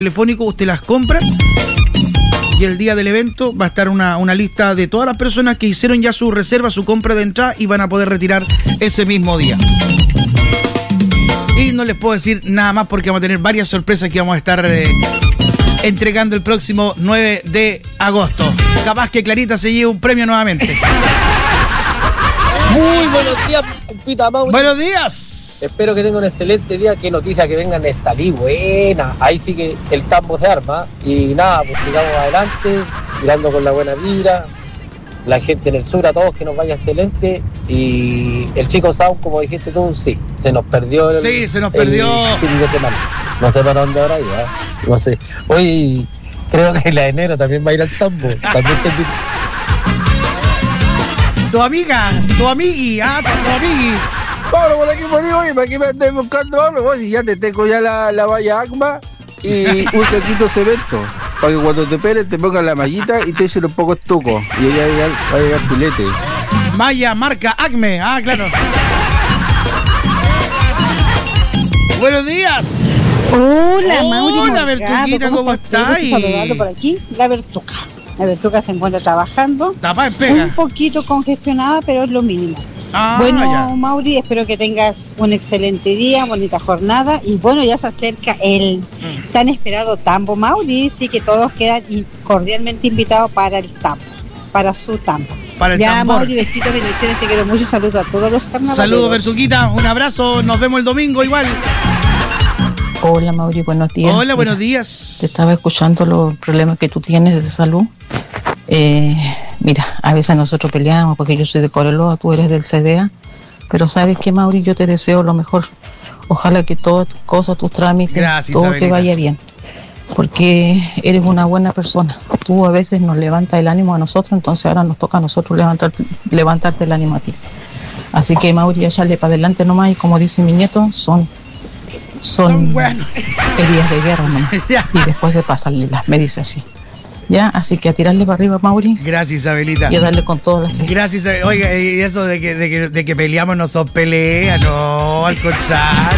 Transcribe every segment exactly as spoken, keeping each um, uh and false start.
telefónico, usted las compra y el día del evento va a estar una, una lista de todas las personas que hicieron ya su reserva, su compra de entrada y van a poder retirar ese mismo día. Y no les puedo decir nada más porque vamos a tener varias sorpresas que vamos a estar eh, entregando el próximo nueve de agosto. Capaz que Clarita se lleve un premio nuevamente. Muy buenos días, compita Mauri. Buenos días. Espero que tenga un excelente día. Qué noticia que vengan Estalí, buena. Ahí sí que el tambo se arma. Y nada, pues sigamos adelante, mirando con la buena vibra. La gente en el sur, a todos que nos vaya excelente. Y el Chico Sound, como dijiste tú, sí, se nos perdió el, sí, se nos perdió el fin de semana. No sé para dónde ahora ya. No sé. Hoy creo que la de enero también va a ir al tambo. También te invito. Tu amiga, tu amigui, ah, tu, tu amigui. Bueno, por aquí por ahí, oye, ¿para qué me andas buscando algo? Oye, ya te tengo ya la, la valla Acma y un saquito de cemento. Para que cuando te peles te pongan la mallita y te echen un poco estuco. Y ahí va a llegar, va a llegar filete. Malla, marca, Acme, ah, claro. Buenos días. Hola, Mauri. Hola, Bertuquita, ¿cómo, ¿cómo estás? Saludando por aquí, la Bertuca. La Bertuca se encuentra trabajando. Tapa en pega. Un poquito congestionada, pero es lo mínimo. Ah, bueno, ya. Mauri, espero que tengas un excelente día, bonita jornada. Y bueno, ya se acerca el mm. tan esperado tambo, Mauri. Sí que todos quedan cordialmente invitados para el tambo, para su tambo. Para el ya, tambor. Mauri, besitos, bendiciones, te quiero mucho. Saludos a todos los carnavaleros. Saludos, Bertuquita, un abrazo. Nos vemos el domingo igual. Hola, Mauri, buenos días. Hola, buenos mira, días. Te estaba escuchando los problemas que tú tienes de salud. Eh, mira, a veces nosotros peleamos porque yo soy de Coreloa, tú eres del C D A, pero sabes que, Mauri, yo te deseo lo mejor. Ojalá que todas tus cosas, tus trámites, Gracias, todo Isabelita. te vaya bien, porque eres una buena persona. Tú a veces nos levantas el ánimo a nosotros, entonces ahora nos toca a nosotros levantar, levantarte el ánimo a ti. Así que, Mauri, échale para adelante nomás, y como dice mi nieto, son son, Son buenos. heridas de guerra nomás. Y después se pasan las, me dice así. Ya, así que a tirarle para arriba, Mauri. Gracias, Isabelita. Y a darle con todas las... Gracias, Isabel. Oiga, y eso de que, de que, de que peleamos no son peleas, no, al contrario.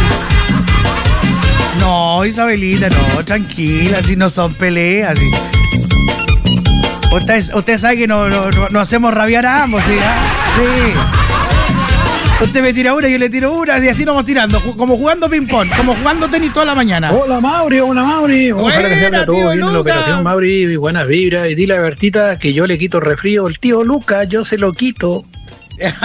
No, Isabelita, no, tranquila, si no son peleas. ¿Sí? Usted, usted sabe que no, no, no, no hacemos rabiar a ambos, ¿sí? ¿Ah? Sí. Usted me tira una, yo le tiro una y así nos vamos tirando, como jugando ping-pong, como jugando tenis toda la mañana. Hola, Mauri, hola, Mauri. Ojalá que salga todo bien en la operación, Mauri. Buenas vibras. Y dile a Bertita que yo le quito el resfrío. El tío Luca, yo se lo quito.